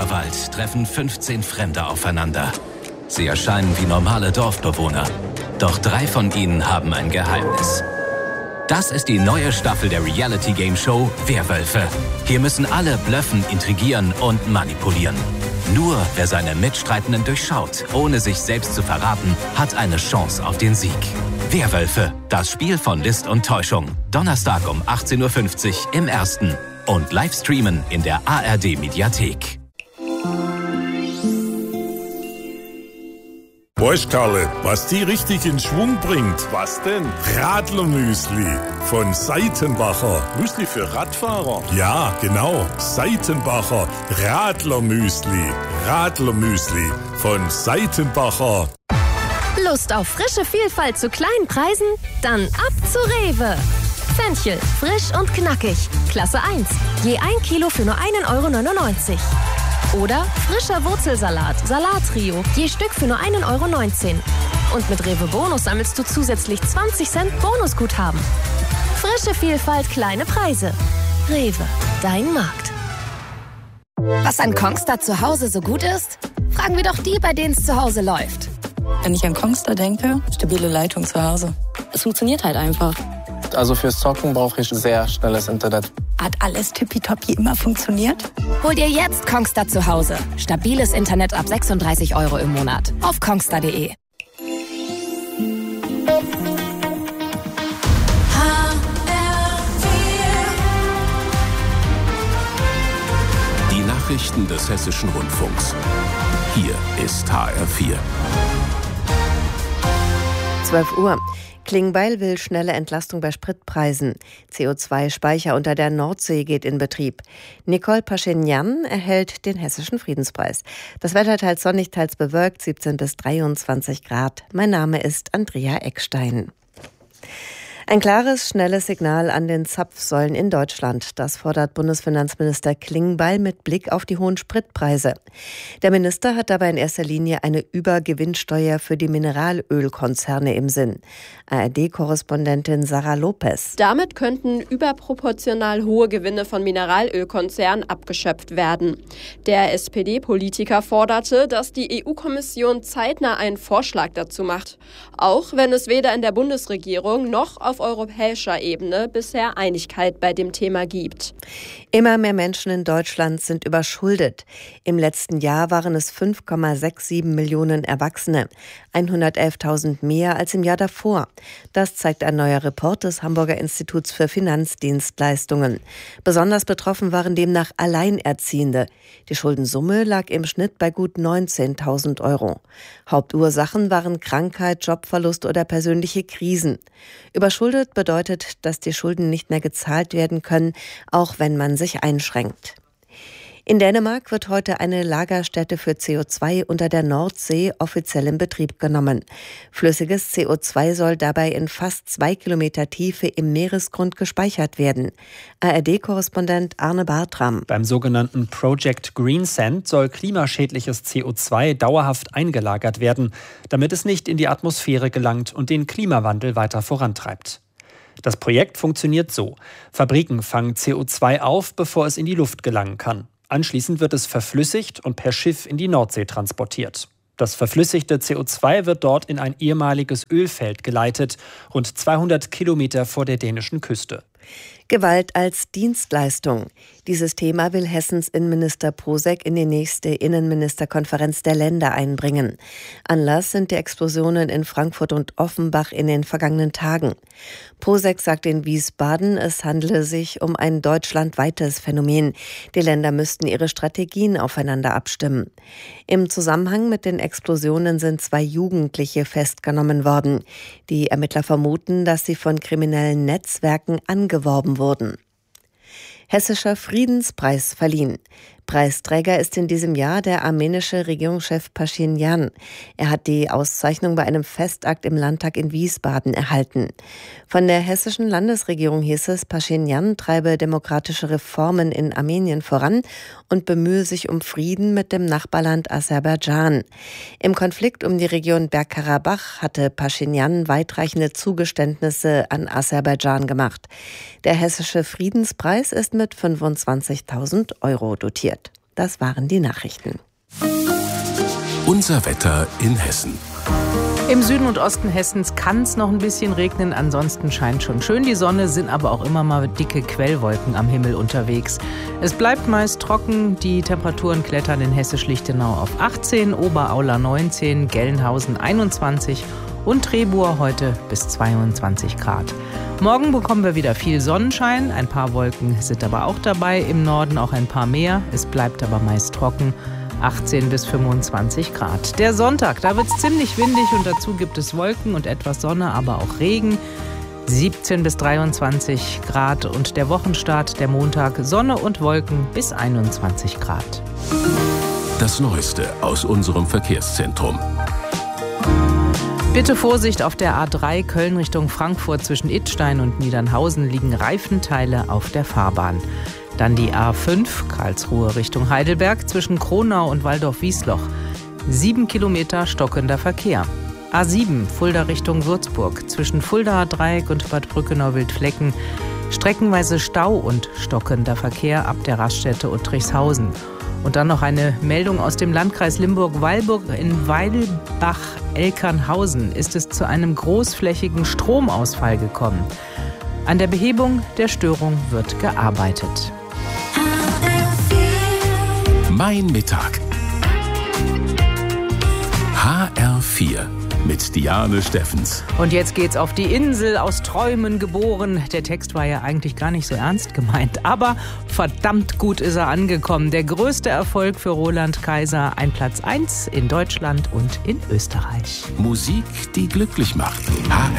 Winterwald treffen 15 Fremde aufeinander. Sie erscheinen wie normale Dorfbewohner. Doch 3 von ihnen haben ein Geheimnis. Das ist die neue Staffel der Reality-Game-Show Werwölfe. Hier müssen alle blöffen, intrigieren und manipulieren. Nur wer seine Mitstreitenden durchschaut, ohne sich selbst zu verraten, hat eine Chance auf den Sieg. Werwölfe, das Spiel von List und Täuschung. Donnerstag um 18:50 Uhr im Ersten. Und Livestreamen in der ARD-Mediathek. Weißt Karle, was die richtig in Schwung bringt? Was denn? Radlermüsli von Seitenbacher. Müsli für Radfahrer? Ja, genau. Seitenbacher Radlermüsli. Radlermüsli von Seitenbacher. Lust auf frische Vielfalt zu kleinen Preisen? Dann ab zu Rewe. Fenchel, frisch und knackig. Klasse 1. Je 1 Kilo für nur 1,99 €. Oder frischer Wurzelsalat, Salattrio, je Stück für nur 1,19 €. Und mit Rewe Bonus sammelst du zusätzlich 20 Cent Bonusguthaben. Frische Vielfalt, kleine Preise. Rewe, dein Markt. Was an Kongstar zu Hause so gut ist? Fragen wir doch die, bei denen es zu Hause läuft. Wenn ich an Kongstar denke, stabile Leitung zu Hause. Es funktioniert halt einfach. Also fürs Zocken brauche ich sehr schnelles Internet. Hat alles tippitoppi immer funktioniert? Hol dir jetzt Kongstar zu Hause. Stabiles Internet ab 36 € im Monat. Auf kongstar.de. Die Nachrichten des Hessischen Rundfunks. Hier ist HR4. 12 Uhr. Klingbeil will schnelle Entlastung bei Spritpreisen. CO2-Speicher unter der Nordsee geht in Betrieb. Nicole Paschinjan erhält den Hessischen Friedenspreis. Das Wetter teils sonnig, teils bewölkt, 17 bis 23 Grad. Mein Name ist Andrea Eckstein. Ein klares, schnelles Signal an den Zapfsäulen in Deutschland. Das fordert Bundesfinanzminister Klingbeil mit Blick auf die hohen Spritpreise. Der Minister hat dabei in erster Linie eine Übergewinnsteuer für die Mineralölkonzerne im Sinn. ARD-Korrespondentin Sarah Lopez. Damit könnten überproportional hohe Gewinne von Mineralölkonzernen abgeschöpft werden. Der SPD-Politiker forderte, dass die EU-Kommission zeitnah einen Vorschlag dazu macht. Auch wenn es weder in der Bundesregierung noch auf europäischer Ebene bisher Einigkeit bei dem Thema gibt. Immer mehr Menschen in Deutschland sind überschuldet. Im letzten Jahr waren es 5,67 Millionen Erwachsene, 111.000 mehr als im Jahr davor. Das zeigt ein neuer Report des Hamburger Instituts für Finanzdienstleistungen. Besonders betroffen waren demnach Alleinerziehende. Die Schuldensumme lag im Schnitt bei gut 19.000 €. Hauptursachen waren Krankheit, Jobverlust oder persönliche Krisen. Überschuldet bedeutet, dass die Schulden nicht mehr gezahlt werden können, auch wenn man sich einschränkt. In Dänemark wird heute eine Lagerstätte für CO2 unter der Nordsee offiziell in Betrieb genommen. Flüssiges CO2 soll dabei in fast 2 Kilometer Tiefe im Meeresgrund gespeichert werden. ARD-Korrespondent Arne Bartram. Beim sogenannten Project Greensand soll klimaschädliches CO2 dauerhaft eingelagert werden, damit es nicht in die Atmosphäre gelangt und den Klimawandel weiter vorantreibt. Das Projekt funktioniert so. Fabriken fangen CO2 auf, bevor es in die Luft gelangen kann. Anschließend wird es verflüssigt und per Schiff in die Nordsee transportiert. Das verflüssigte CO2 wird dort in ein ehemaliges Ölfeld geleitet, rund 200 Kilometer vor der dänischen Küste. Gewalt als Dienstleistung. Dieses Thema will Hessens Innenminister Posek in die nächste Innenministerkonferenz der Länder einbringen. Anlass sind die Explosionen in Frankfurt und Offenbach in den vergangenen Tagen. Posek sagt in Wiesbaden, es handele sich um ein deutschlandweites Phänomen. Die Länder müssten ihre Strategien aufeinander abstimmen. Im Zusammenhang mit den Explosionen sind 2 Jugendliche festgenommen worden. Die Ermittler vermuten, dass sie von kriminellen Netzwerken angeworben wurden. Hessischer Friedenspreis verliehen. Preisträger ist in diesem Jahr der armenische Regierungschef Paschinjan. Er hat die Auszeichnung bei einem Festakt im Landtag in Wiesbaden erhalten. Von der hessischen Landesregierung hieß es, Paschinjan treibe demokratische Reformen in Armenien voran und bemühe sich um Frieden mit dem Nachbarland Aserbaidschan. Im Konflikt um die Region Bergkarabach hatte Paschinjan weitreichende Zugeständnisse an Aserbaidschan gemacht. Der hessische Friedenspreis ist mit 25.000 € dotiert. Das waren die Nachrichten. Unser Wetter in Hessen. Im Süden und Osten Hessens kann es noch ein bisschen regnen, ansonsten scheint schon schön die Sonne, sind aber auch immer mal dicke Quellwolken am Himmel unterwegs. Es bleibt meist trocken, die Temperaturen klettern in Hessisch-Lichtenau auf 18, Oberaula 19, Gelnhausen 21 und Trebur heute bis 22 Grad. Morgen bekommen wir wieder viel Sonnenschein, ein paar Wolken sind aber auch dabei, im Norden auch ein paar mehr, es bleibt aber meist trocken. 18 bis 25 Grad. Der Sonntag, da wird es ziemlich windig und dazu gibt es Wolken und etwas Sonne, aber auch Regen. 17 bis 23 Grad und der Wochenstart, der Montag, Sonne und Wolken bis 21 Grad. Das Neueste aus unserem Verkehrszentrum. Bitte Vorsicht auf der A3 Köln Richtung Frankfurt zwischen Idstein und Niedernhausen liegen Reifenteile auf der Fahrbahn. Dann die A5 Karlsruhe Richtung Heidelberg zwischen Kronau und Waldorf-Wiesloch. 7 Kilometer stockender Verkehr. A7 Fulda Richtung Würzburg zwischen Fuldaer Dreieck und Bad Brückenau-Wildflecken. Streckenweise Stau und stockender Verkehr ab der Raststätte Uttrichshausen. Und dann noch eine Meldung aus dem Landkreis Limburg-Weilburg. In Weilbach-Elkernhausen ist es zu einem großflächigen Stromausfall gekommen. An der Behebung der Störung wird gearbeitet. Mein Mittag. HR4 mit Diane Steffens. Und jetzt geht's auf die Insel, aus Träumen geboren. Der Text war ja eigentlich gar nicht so ernst gemeint, aber verdammt gut ist er angekommen. Der größte Erfolg für Roland Kaiser, ein Platz 1 in Deutschland und in Österreich. Musik, die glücklich macht. HR4.